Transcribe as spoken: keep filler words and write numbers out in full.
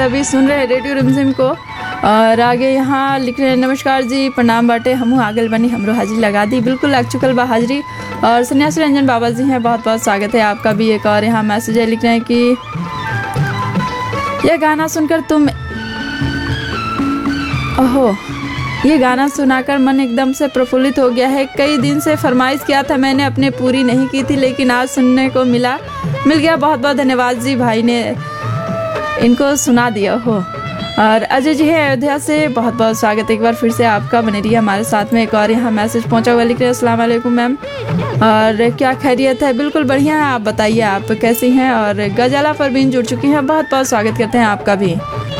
सभी सुन रहे हैं रेडियो रिमझिम को। और आगे यहाँ लिख रहे हैं, नमस्कार जी, प्रणाम बाटे, हमहू आगल बनी, हमरो हाजिरी लगा दी। बिल्कुल लग चुकल बा हाजिरी। और सन्यासी रंजन बाबा जी हैं, बहुत बहुत स्वागत है आपका भी। एक और यहाँ मैसेज है, लिख रहे हैं कि यह गाना सुनकर तुम ओहो ये गाना सुनाकर मन एकदम से प्रफुल्लित हो गया है। कई दिन से फरमाइश किया था मैंने, अपने पूरी नहीं की थी, लेकिन आज सुनने को मिला मिल गया। बहुत बहुत धन्यवाद जी, भाई ने इनको सुना दिया हो। और अजय जी है अयोध्या से, बहुत बहुत स्वागत एक बार फिर से आपका, बने रहिए हमारे साथ में। एक और यहाँ मैसेज पहुँचा हुआ, लिख रहे हैं, अस्सलाम वालेकुम मैम, और क्या खैरियत है? बिल्कुल बढ़िया है, आप बताइए आप कैसी हैं? और गजाला परवीन जुड़ चुकी हैं, बहुत बहुत स्वागत करते हैं आपका भी।